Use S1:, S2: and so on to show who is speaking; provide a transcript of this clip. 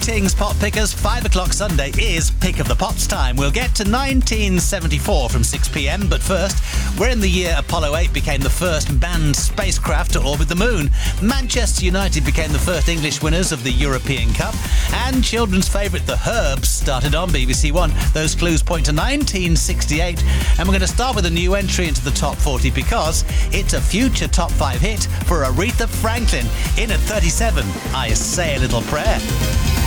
S1: Greetings, Pop Pickers. 5 o'clock Sunday is Pick of the Pops time. We'll get to 1974 from 6 p.m, but first, we're in the year Apollo 8 became the first manned spacecraft to orbit the moon. Manchester United became the first English winners of the European Cup, and children's favourite The Herbs started on BBC One. Those clues point to 1968, and we're going to start with a new entry into the top 40 because it's a future top 5 hit for Aretha Franklin. In at 37, I Say a Little Prayer.